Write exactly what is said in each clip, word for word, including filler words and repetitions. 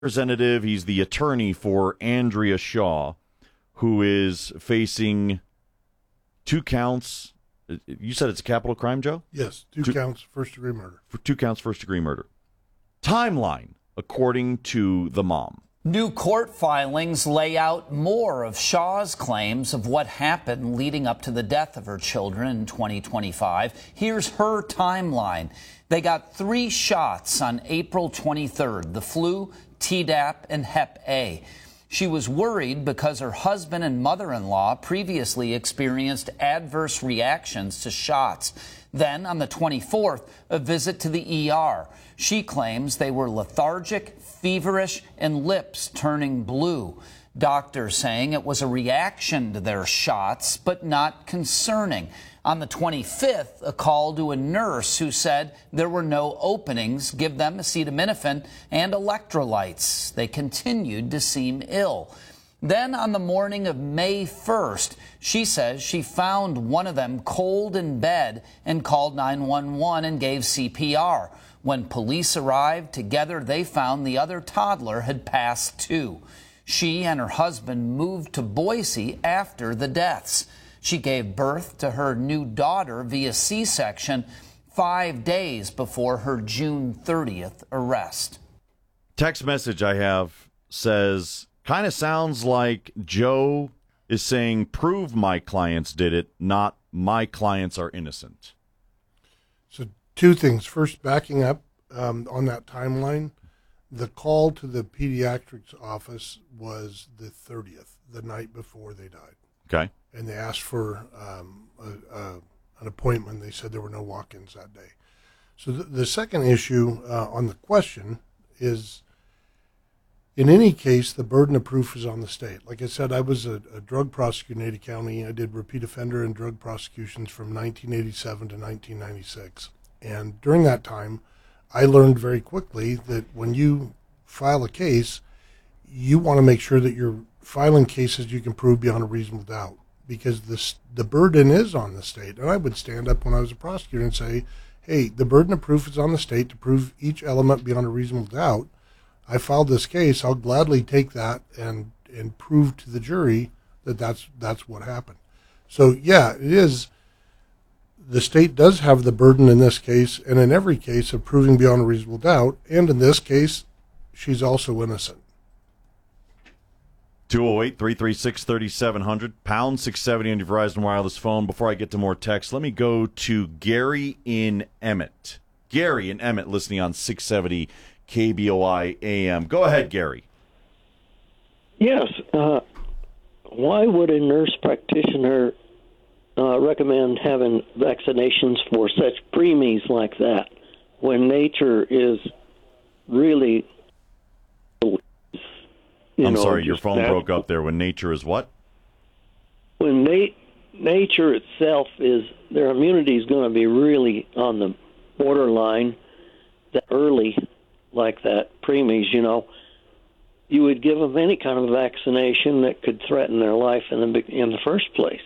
representative. He's the attorney for Andrea Shaw, who is facing two counts. You said it's a capital crime, Joe? Yes, two, two counts first-degree murder. For two counts first-degree murder. Timeline, according to the mom. New court filings lay out more of Shaw's claims of what happened leading up to the death of her children in twenty twenty-five. Here's her timeline. They got three shots on April twenty-third, the flu, Tdap, and Hep A. She was worried because her husband and mother-in-law previously experienced adverse reactions to shots. Then, on the twenty-fourth, a visit to the E R. She claims they were lethargic, feverish, and lips turning blue. Doctors saying it was a reaction to their shots, but not concerning. On the twenty-fifth, a call to a nurse who said there were no openings, give them acetaminophen and electrolytes. They continued to seem ill. Then on the morning of May first, she says she found one of them cold in bed and called nine one one and gave C P R. When police arrived, together they found the other toddler had passed too. She and her husband moved to Boise after the deaths. She gave birth to her new daughter via C-section five days before her June thirtieth arrest. Text message I have says, kind of sounds like Joe is saying, prove my clients did it, not my clients are innocent. So two things. First, backing up um, on that timeline, the call to the pediatrics office was the thirtieth, the night before they died. Okay. And they asked for um, a, a, an appointment. They said there were no walk-ins that day. So the, the second issue uh, on the question is, in any case, the burden of proof is on the state. Like I said, I was a, a drug prosecutor in Ada County. I did repeat offender and drug prosecutions from nineteen eighty-seven to nineteen ninety-six. And during that time, I learned very quickly that when you file a case, you want to make sure that you're filing cases you can prove beyond a reasonable doubt, because this, the burden is on the state. And I would stand up when I was a prosecutor and say, hey, the burden of proof is on the state to prove each element beyond a reasonable doubt. I filed this case. I'll gladly take that and, and prove to the jury that that's, that's what happened. So, yeah, it is. The state does have the burden in this case, and in every case, of proving beyond a reasonable doubt. And in this case, she's also innocent. two oh eight, three three six, three seven zero zero, pound six seventy on your Verizon Wireless phone. Before I get to more text, let me go to Gary in Emmett. Gary in Emmett listening on six seventy K B O I A M. Go ahead, Gary. Yes. Uh, why would a nurse practitioner uh, recommend having vaccinations for such preemies like that when nature is really... You I'm know, sorry, your phone that, broke up there. When nature is what? When na- nature itself is, their immunity is going to be really on the borderline that early, like that, preemies, you know, you would give them any kind of vaccination that could threaten their life in the, in the first place.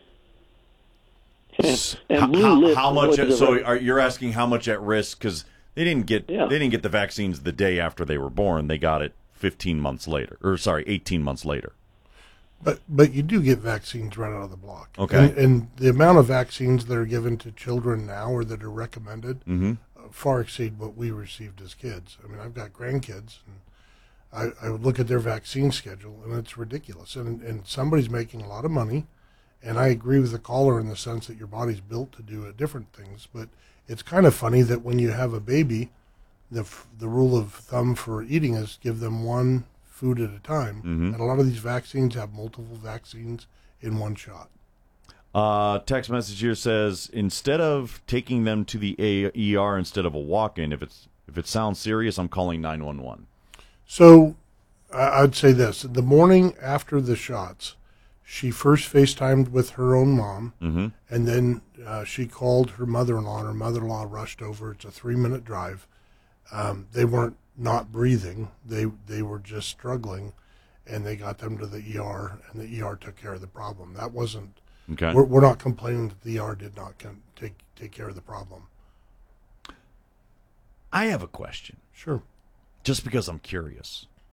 And, and how, blue how much? At, so are, you're asking how much at risk? Because they didn't get yeah. they didn't get the vaccines the day after they were born. They got it fifteen months later, or sorry, eighteen months later. But but you do get vaccines right out of the block. Okay. And, and the amount of vaccines that are given to children now or that are recommended mm-hmm. uh, far exceed what we received as kids. I mean, I've got grandkids, and I, I would look at their vaccine schedule, and it's ridiculous. And, and somebody's making a lot of money, and I agree with the caller in the sense that your body's built to do different things. But it's kind of funny that when you have a baby, the the rule of thumb for eating is give them one food at a time. Mm-hmm. And a lot of these vaccines have multiple vaccines in one shot. Uh, text message here says, instead of taking them to the E R instead of a walk-in, if it's if it sounds serious, I'm calling nine one one. So uh, I'd say this. The morning after the shots, she first FaceTimed with her own mom, mm-hmm. and then uh, she called her mother-in-law, and her mother-in-law rushed over. It's a three-minute drive. Um, they weren't not breathing. They they were just struggling, and they got them to the E R, and the E R took care of the problem. That wasn't, okay. we're, we're not complaining that the E R did not come, take, take care of the problem. I have a question. Sure. Just because I'm curious.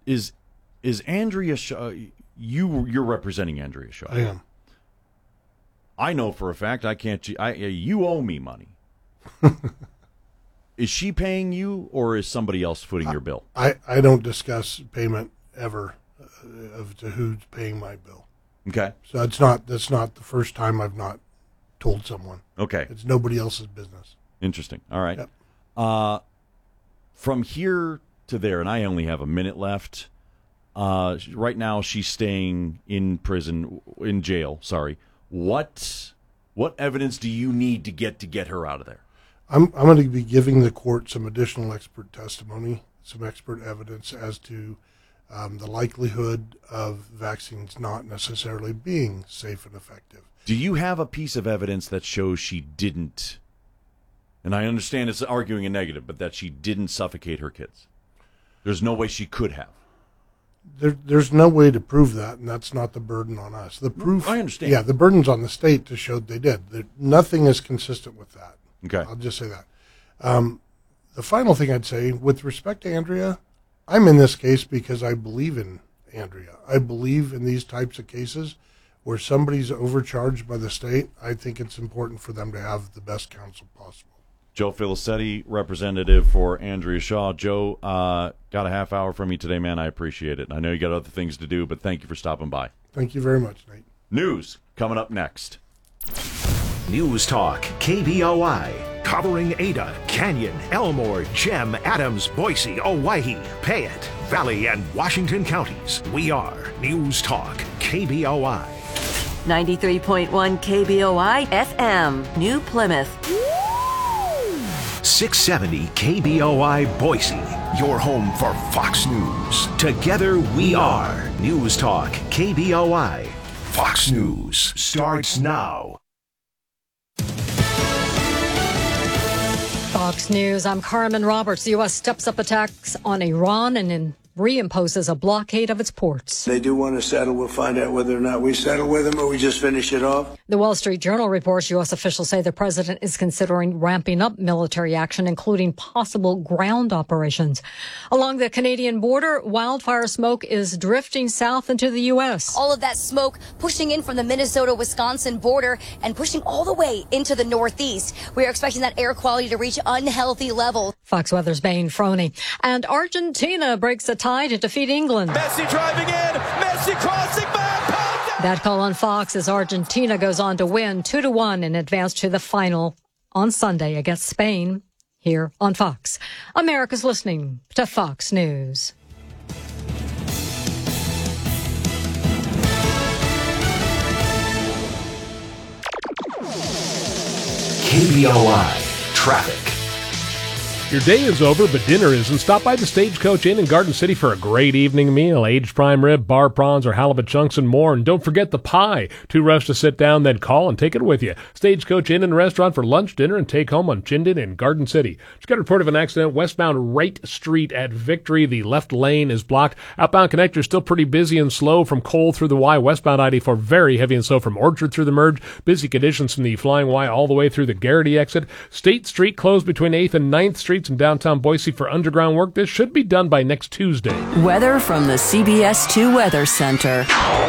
is is Andrea Shaw? You you're representing Andrea Shaw. I am. I know for a fact I can't. I you owe me money. Is she paying you, or is somebody else footing I, your bill? I, I don't discuss payment ever uh, of to who's paying my bill. Okay. So that's not that's not the first time I've not told someone. Okay. It's nobody else's business. Interesting. All right. Yep. Uh, from here to there, and I only have a minute left. Uh, right now, she's staying in prison, in jail. Sorry. What what evidence do you need to get to get her out of there? I'm I'm going to be giving the court some additional expert testimony, some expert evidence as to um, the likelihood of vaccines not necessarily being safe and effective. Do you have a piece of evidence that shows she didn't? And I understand it's arguing a negative, but that she didn't suffocate her kids. There's no way she could have. There, there's no way to prove that, and that's not the burden on us. The proof, I understand. Yeah, the burden's on the state to show they did. That nothing is consistent with that. Okay. I'll just say that. Um, the final thing I'd say, with respect to Andrea, I'm in this case because I believe in Andrea. I believe in these types of cases where somebody's overcharged by the state. I think it's important for them to have the best counsel possible. Joe Filicetti, representative for Andrea Shaw. Joe, uh, got a half hour from you today, man. I appreciate it. I know you got other things to do, but thank you for stopping by. Thank you very much, Nate. News coming up next. News Talk, K B O I, covering Ada, Canyon, Elmore, Gem, Adams, Boise, Owyhee, Payette, Valley, and Washington counties. We are News Talk, K B O I. ninety-three point one K B O I F M, New Plymouth. six seventy K B O I Boise, your home for Fox News. Together we are News Talk, K B O I. Fox News starts now. Fox News, I'm Carmen Roberts. The U S steps up attacks on Iran and in reimposes a blockade of its ports. They do want to settle. We'll find out whether or not we settle with them or we just finish it off. The Wall Street Journal reports U S officials say the president is considering ramping up military action, including possible ground operations. Along the Canadian border, wildfire smoke is drifting south into the U S. All of that smoke pushing in from the Minnesota-Wisconsin border and pushing all the way into the northeast. We are expecting that air quality to reach unhealthy levels. Fox Weather's Bain Froney. And Argentina breaks a tie to defeat England. Messi driving in, Messi crossing back. That call on Fox as Argentina goes on to win two to one and advance to the final on Sunday against Spain here on Fox. America's listening to Fox News. K B O I Traffic. Your day is over, but dinner isn't. Stop by the Stagecoach Inn in Garden City for a great evening meal. Aged prime rib, bar prawns, or halibut chunks and more. And don't forget the pie. Too rushed to sit down, then call and take it with you. Stagecoach Inn and Restaurant for lunch, dinner, and take home on Chinden in Garden City. Just got a report of an accident westbound Wright Street at Victory. The left lane is blocked. Outbound connector still pretty busy and slow from Cole through the Y. Westbound I D four very heavy and slow from Orchard through the merge. Busy conditions from the Flying Y all the way through the Garrity exit. State Street closed between eighth and ninth Streets in downtown Boise for underground work. This should be done by next Tuesday. Weather from the C B S two Weather Center.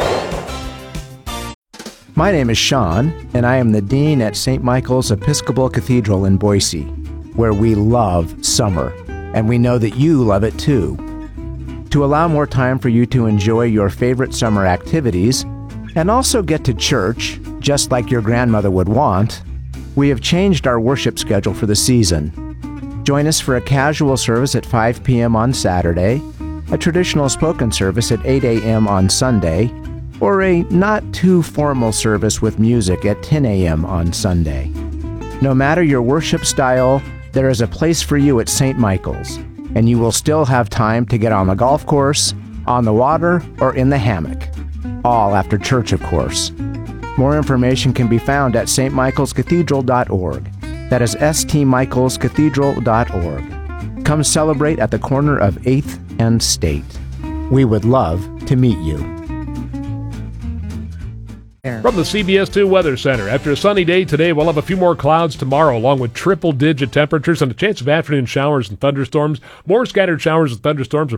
My name is Sean, and I am the Dean at Saint Michael's Episcopal Cathedral in Boise, where we love summer, and we know that you love it too. To allow more time for you to enjoy your favorite summer activities, and also get to church, just like your grandmother would want, we have changed our worship schedule for the season. Join us for a casual service at five p.m. on Saturday, a traditional spoken service at eight a.m. on Sunday, or a not-too-formal service with music at ten a.m. on Sunday. No matter your worship style, there is a place for you at Saint Michael's, and you will still have time to get on the golf course, on the water, or in the hammock. All after church, of course. More information can be found at s t michaels cathedral dot org. That is s t michaels cathedral dot org. Come celebrate at the corner of eighth and State. We would love to meet you. From the C B S two Weather Center, after a sunny day today, we'll have a few more clouds tomorrow, along with triple-digit temperatures and a chance of afternoon showers and thunderstorms. More scattered showers and thunderstorms are